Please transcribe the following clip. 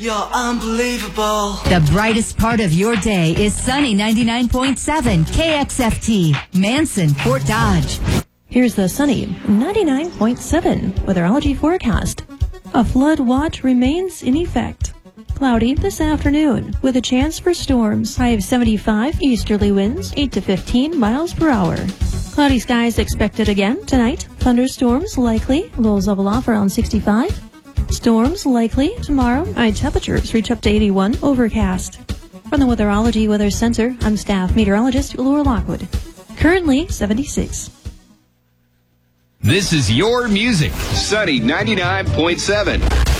You're unbelievable. The brightest part of your day is sunny 99.7 KXFT, Manson, Fort Dodge. Here's the sunny 99.7 weatherology forecast. A flood watch remains in effect. Cloudy this afternoon with a chance for storms. High of 75, easterly winds 8 to 15 miles per hour. Cloudy skies expected again tonight. Thunderstorms likely. Lows level off around 65. Storms likely tomorrow. High temperatures reach up to 81. Overcast. From the Weatherology Weather Center, I'm staff meteorologist Laura Lockwood. Currently 76. This is your music. Sunny 99.7.